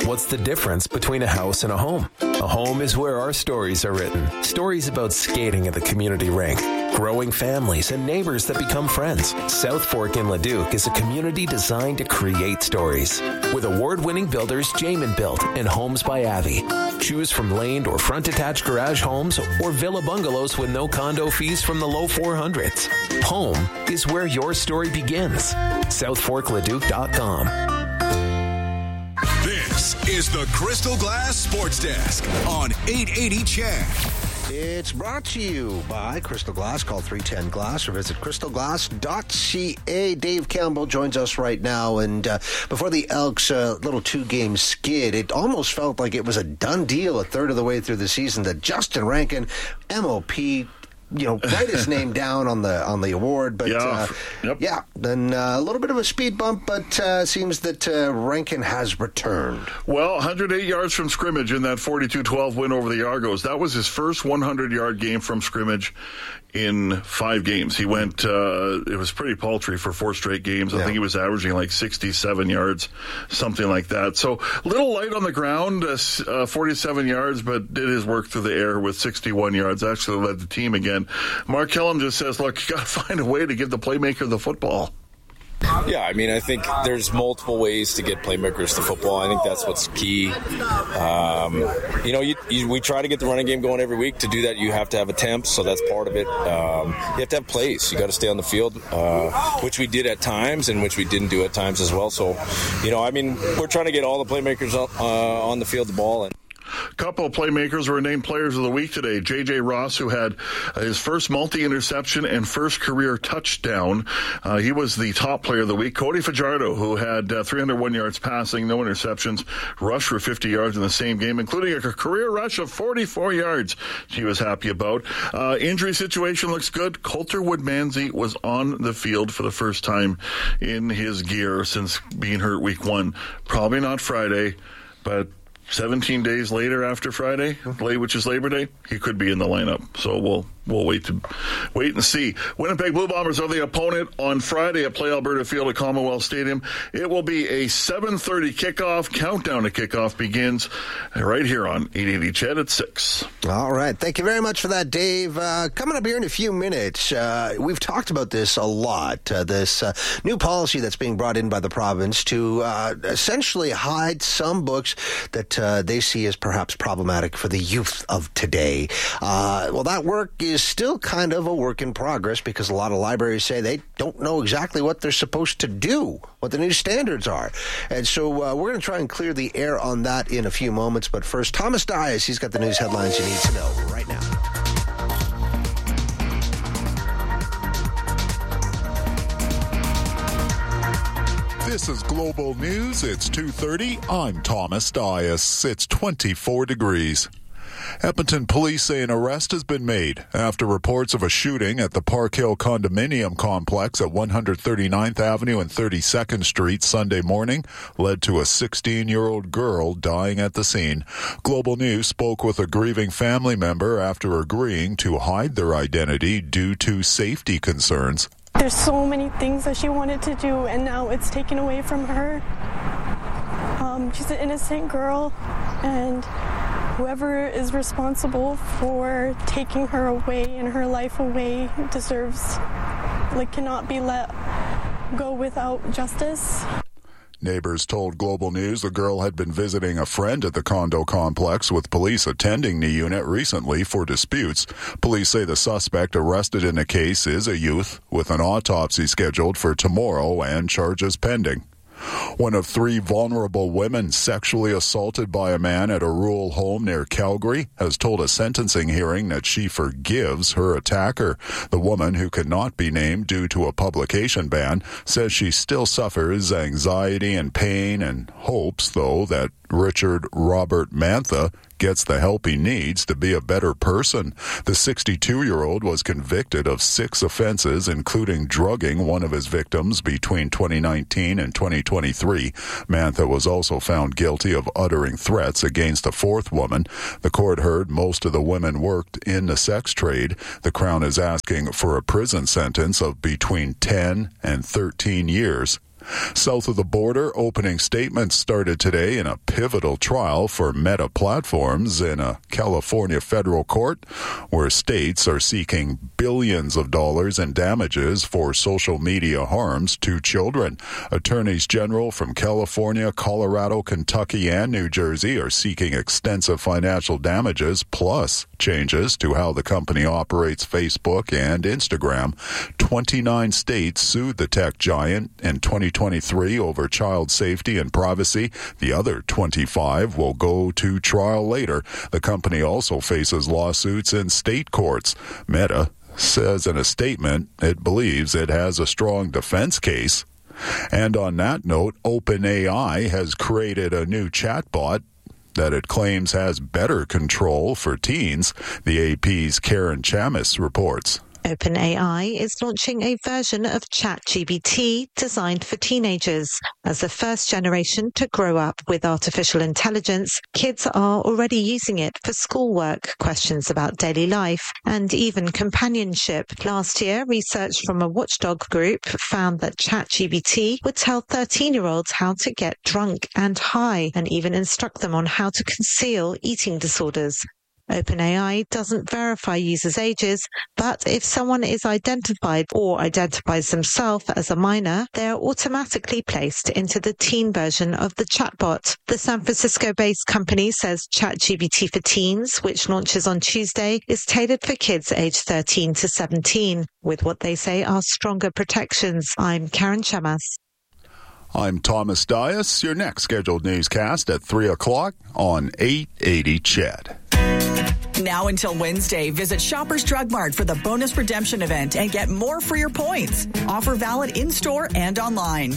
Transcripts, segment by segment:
What's the difference between a house and a home? A home is where our stories are written. Stories about skating at the community rink, growing families, and neighbors that become friends. South Fork in Leduc is a community designed to create stories. With award-winning builders Jamin Built and Homes by Avi. Choose from laned or front-attached garage homes or villa bungalows with no condo fees from the low 400s. Home is where your story begins. SouthForkLeduc.com. This is the Crystal Glass Sports Desk on 880 CHED. It's brought to you by Crystal Glass. Call 310-GLASS or visit crystalglass.ca. Dave Campbell joins us right now. And before the Elks' little two-game skid, it almost felt like it was a done deal a third of the way through the season that Justin Rankin, MOP, write his name down on the award, but then a little bit of a speed bump, but seems that Rankin has returned. Well, 108 yards from scrimmage in that 42-12 win over the Argos. That was his first 100-yard game from scrimmage in 5 games. He went, it was pretty paltry for 4 straight games. I think he was averaging like 67 yards, something like that. So little light on the ground, 47 yards, but did his work through the air with 61 yards. Actually led the team again. Mark Kellum just says, look, you got to find a way to give the playmaker the football. Yeah, I mean, I think there's multiple ways to get playmakers to football. I think that's what's key. We try to get the running game going every week. To do that, you have to have attempts, so that's part of it. You have to have plays. You got to stay on the field, which we did at times and which we didn't do at times as well. So, we're trying to get all the playmakers on the field, the ball, and A couple of playmakers were named Players of the Week today. J.J. Ross, who had his first multi-interception and first career touchdown. He was the top player of the week. Cody Fajardo, who had 301 yards passing, no interceptions, rushed for 50 yards in the same game, including a career rush of 44 yards he was happy about. Injury situation looks good. Coulter Woodmansey was on the field for the first time in his gear since being hurt week 1. Probably not Friday, but 17 days later after Friday, which is Labor Day, he could be in the lineup. So we'll wait and see. Winnipeg Blue Bombers are the opponent on Friday at Play Alberta Field at Commonwealth Stadium. It will be a 7:30 kickoff. Countdown to kickoff begins right here on 880 CHED at 6. All right. Thank you very much for that, Dave. Coming up here in a few minutes, we've talked about this a lot, this new policy that's being brought in by the province to essentially hide some books that they see as perhaps problematic for the youth of today. Well, that work is still kind of a work in progress because a lot of libraries say they don't know exactly what they're supposed to do, what the new standards are. And so we're going to try and clear the air on that in a few moments. But first, Thomas Dias, he's got the news headlines you need to know right now. This is Global News. It's 2:30. I'm Thomas Dias. It's 24 degrees. Edmonton police say an arrest has been made after reports of a shooting at the Park Hill condominium complex at 139th Avenue and 32nd Street Sunday morning led to a 16-year-old girl dying at the scene. Global News spoke with a grieving family member after agreeing to hide their identity due to safety concerns. There's so many things that she wanted to do, and now it's taken away from her. She's an innocent girl, and whoever is responsible for taking her away and her life away cannot be let go without justice. Neighbors told Global News the girl had been visiting a friend at the condo complex, with police attending the unit recently for disputes. Police say the suspect arrested in the case is a youth, with an autopsy scheduled for tomorrow and charges pending. One of 3 vulnerable women sexually assaulted by a man at a rural home near Calgary has told a sentencing hearing that she forgives her attacker. The woman, who cannot be named due to a publication ban, says she still suffers anxiety and pain and hopes, though, that Richard Robert Mantha gets the help he needs to be a better person. The 62-year-old was convicted of 6 offenses, including drugging one of his victims between 2019 and 2023. Mantha was also found guilty of uttering threats against a 4th woman. The court heard most of the women worked in the sex trade. The Crown is asking for a prison sentence of between 10 and 13 years. South of the border, opening statements started today in a pivotal trial for Meta Platforms in a California federal court, where states are seeking billions of dollars in damages for social media harms to children. Attorneys general from California, Colorado, Kentucky, and New Jersey are seeking extensive financial damages plus changes to how the company operates Facebook and Instagram. 29 states sued the tech giant in 2023 over child safety and privacy. The other 25 will go to trial later. The company also faces lawsuits in state courts. Meta says in a statement it believes it has a strong defense case. And on that note, OpenAI has created a new chatbot that it claims has better control for teens. The AP's Karen Chamis reports. OpenAI is launching a version of ChatGPT designed for teenagers. As the first generation to grow up with artificial intelligence, kids are already using it for schoolwork, questions about daily life, and even companionship. Last year, research from a watchdog group found that ChatGPT would tell 13-year-olds how to get drunk and high, and even instruct them on how to conceal eating disorders. OpenAI doesn't verify users' ages, but if someone is identified or identifies themselves as a minor, they are automatically placed into the teen version of the chatbot. The San Francisco-based company says ChatGPT for Teens, which launches on Tuesday, is tailored for kids aged 13 to 17, with what they say are stronger protections. I'm Karen Chamas. I'm Thomas Dias. Your next scheduled newscast at 3 o'clock on 880 CHED. Now until Wednesday, visit Shoppers Drug Mart for the bonus redemption event and get more for your points. Offer valid in-store and online.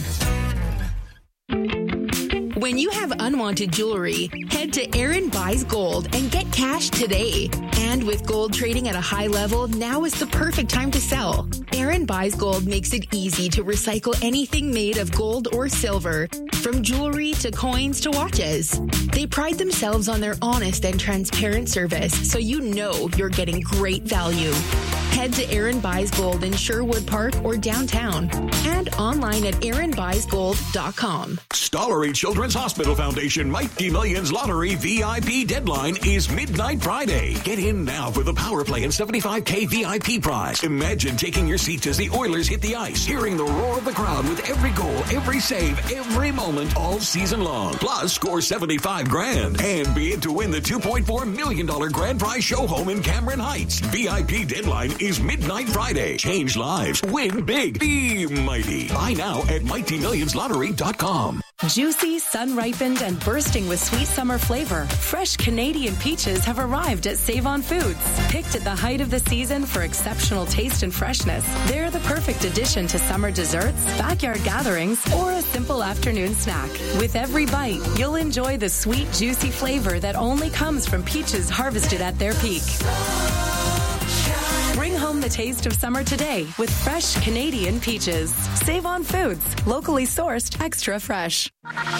When you have unwanted jewelry, head to Aaron Buys Gold and get cash today. And with gold trading at a high level, now is the perfect time to sell. Aaron Buys Gold makes it easy to recycle anything made of gold or silver, from jewelry to coins to watches. They pride themselves on their honest and transparent service, so you know you're getting great value. Head to Aaron Buys Gold in Sherwood Park or downtown, and online at aaronbuysgold.com. Stollery Children's Hospital Foundation Mighty Millions Lottery VIP deadline is midnight Friday. Get in now for the power play and $75K VIP prize. Imagine taking your seats as the Oilers hit the ice, hearing the roar of the crowd with every goal, every save, every moment all season long. Plus, score $75,000 and be in to win the $2.4 million grand prize show home in Cameron Heights. VIP deadline is midnight Friday. Change lives. Win big. Be mighty. Buy now at MightyMillionsLottery.com. Juicy, sun-ripened, and bursting with sweet summer flavor, fresh Canadian peaches have arrived at Save-On Foods. Picked at the height of the season for exceptional taste and freshness, they're the perfect addition to summer desserts, backyard gatherings, or a simple afternoon snack. With every bite, you'll enjoy the sweet, juicy flavor that only comes from peaches harvested at their peak. Bring home the taste of summer today with fresh Canadian peaches. Save on Foods, locally sourced, extra fresh.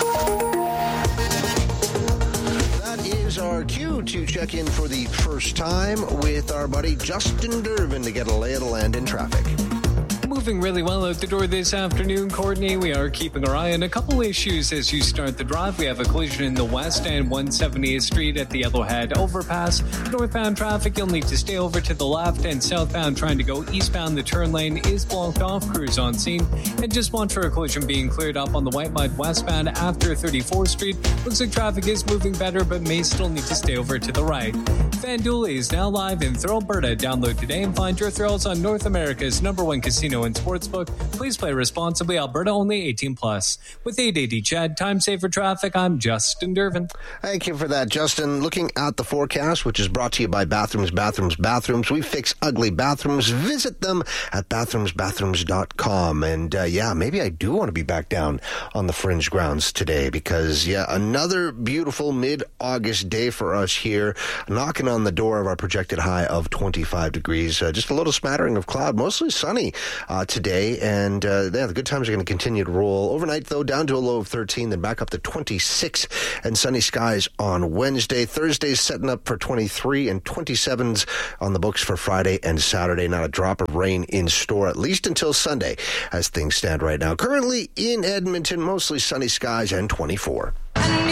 That is our cue to check in for the first time with our buddy Justin Durbin to get a lay of the land in traffic. Moving really well out the door this afternoon, Courtney. We are keeping our eye on a couple issues as you start the drive. We have a collision in the west end, 170th Street at the Yellowhead overpass. Northbound traffic, you'll need to stay over to the left, and southbound trying to go eastbound, the turn lane is blocked off. Crews on scene. And just watch for a collision being cleared up on the White Mud westbound after 34th Street. Looks like traffic is moving better, but may still need to stay over to the right. FanDuel is now live in Thrill Alberta. Download today and find your thrills on North America's #1 casino and sportsbook. Please play responsibly. Alberta only 18+. With 880 CHED, time saver traffic, I'm Justin Durbin. Thank you for that, Justin. Looking at the forecast, which is brought to you by Bathrooms. We fix ugly bathrooms. Visit them at bathroomsbathrooms.com. And maybe I do want to be back down on the Fringe grounds today because, another beautiful mid-August day for us here, knocking on the door of our projected high of 25 degrees. Just a little smattering of cloud, mostly sunny today, and the good times are going to continue to roll. Overnight, though, down to a low of 13, then back up to 26, and sunny skies on Wednesday. Thursday's setting up for 23 and 27s on the books for Friday and Saturday. Not a drop of rain in store, at least until Sunday, as things stand right now. Currently in Edmonton, mostly sunny skies and 24.